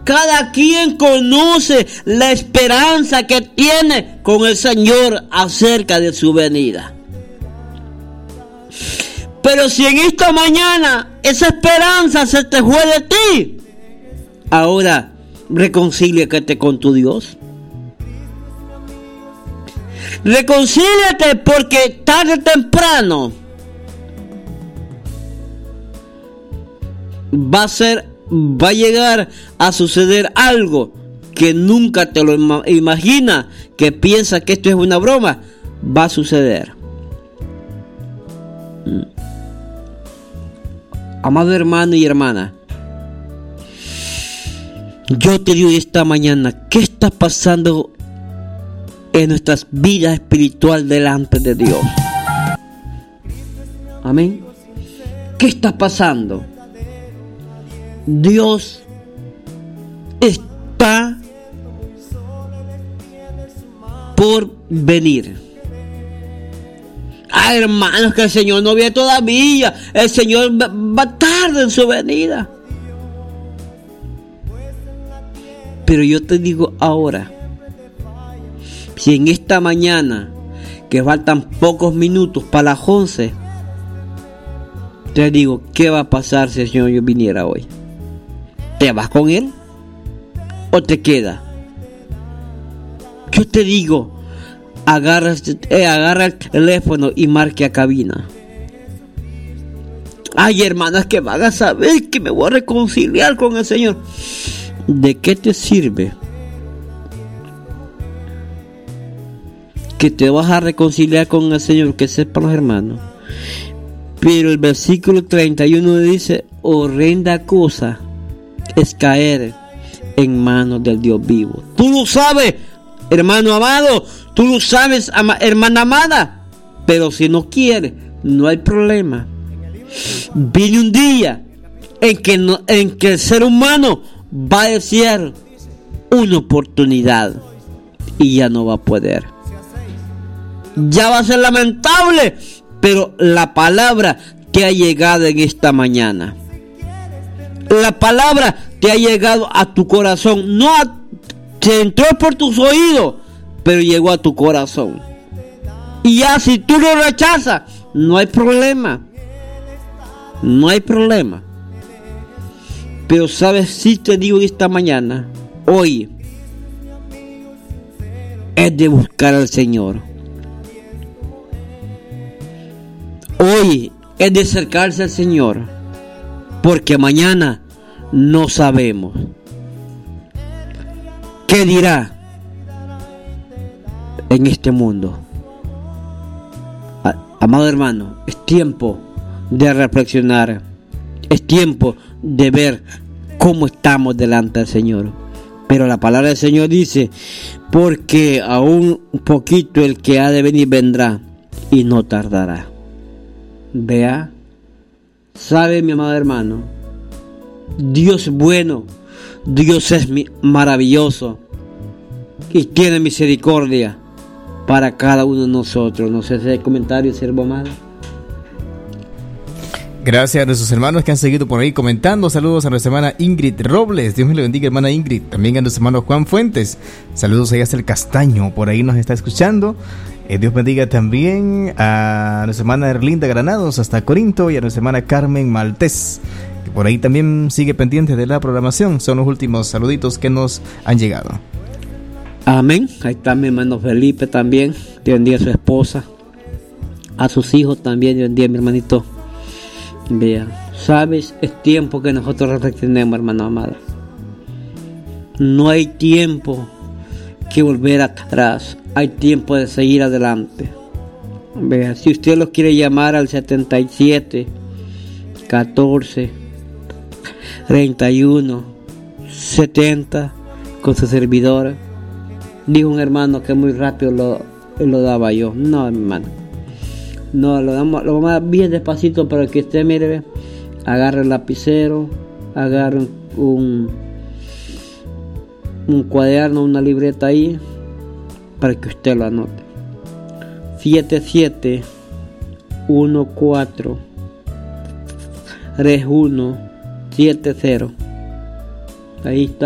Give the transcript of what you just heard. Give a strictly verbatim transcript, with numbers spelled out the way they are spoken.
Cada quien conoce la esperanza que tiene con el Señor acerca de su venida. Pero si en esta mañana esa esperanza se te fue de ti, ahora reconcíliate con tu Dios. Reconcíliate, porque tarde o temprano va a ser, va a llegar a suceder algo que nunca te lo imaginas, que piensas que esto es una broma, va a suceder. Amado hermano y hermana, yo te digo esta mañana, ¿qué está pasando en nuestras vidas espirituales delante de Dios? Amén. ¿Qué está pasando? Dios está por venir. Ah, hermanos, que el Señor no viene todavía. El Señor va tarde en su venida. Pero yo te digo ahora, si en esta mañana, que faltan pocos minutos para las once, te digo, ¿qué va a pasar si el Señor viniera hoy? ¿Te vas con Él o te quedas? Yo te digo, agarra, eh, agarra el teléfono y marque a cabina. Ay, hermanas, que van a saber que me voy a reconciliar con el Señor. ¿De qué te sirve que te vas a reconciliar con el Señor? Que sepan los hermanos. Pero el versículo treinta y uno dice, horrenda cosa es caer en manos del Dios vivo. Tú lo sabes, hermano amado. Tú lo sabes, ama, hermana amada. Pero si no quieres, no hay problema. Viene un día en que, no, en que el ser humano va a desear una oportunidad y ya no va a poder. Ya va a ser lamentable, pero la palabra te ha llegado en esta mañana. La palabra te ha llegado a tu corazón. No a, se entró por tus oídos, pero llegó a tu corazón. Y ya si tú lo rechazas, no hay problema. No hay problema. Pero sabes, si te digo esta mañana, hoy es de buscar al Señor. Hoy es de acercarse al Señor, porque mañana no sabemos qué dirá en este mundo. Amado hermano, es tiempo de reflexionar, es tiempo de ver cómo estamos delante del Señor. Pero la palabra del Señor dice, porque aún un poquito el que ha de venir vendrá y no tardará. Vea, sabe mi amado hermano, Dios es bueno, Dios es maravilloso y tiene misericordia para cada uno de nosotros. No sé si hay comentarios, siervo amado. Gracias a nuestros hermanos que han seguido por ahí comentando. Saludos a nuestra hermana Ingrid Robles. Dios me le bendiga, hermana Ingrid. También a nuestro hermano Juan Fuentes. Saludos allá hasta el Castaño. Por ahí nos está escuchando. Eh, Dios bendiga también a nuestra hermana Erlinda Granados hasta Corinto. Y a nuestra hermana Carmen Maltés, que por ahí también sigue pendiente de la programación. Son los últimos saluditos que nos han llegado. Amén. Ahí está mi hermano Felipe también. Dios bendiga a su esposa. A sus hijos también. Dios bendiga a mi hermanito. Vea, sabes, es tiempo que nosotros reflexionemos, hermano amado. No hay tiempo que volver atrás, hay tiempo de seguir adelante. Vea, si usted lo quiere llamar al setenta y siete, catorce, treinta y uno, setenta con su servidora. Dijo un hermano que muy rápido lo, lo daba yo. No, hermano. No, lo, damos, lo vamos a dar bien despacito para que usted, mire, agarre el lapicero, agarre un, un cuaderno, una libreta ahí, para que usted lo anote. siete siete uno cuatro tres uno siete cero. Ahí está.